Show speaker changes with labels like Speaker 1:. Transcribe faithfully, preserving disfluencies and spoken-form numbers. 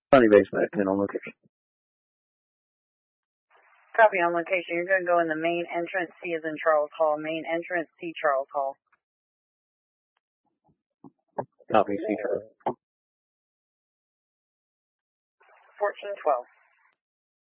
Speaker 1: Sunny Base Medic, on location.
Speaker 2: Copy on location. You're going to go in the main entrance, C as in Charles Hall. Main entrance, C Charles Hall.
Speaker 1: Copy, C Charles.
Speaker 2: fourteen twelve.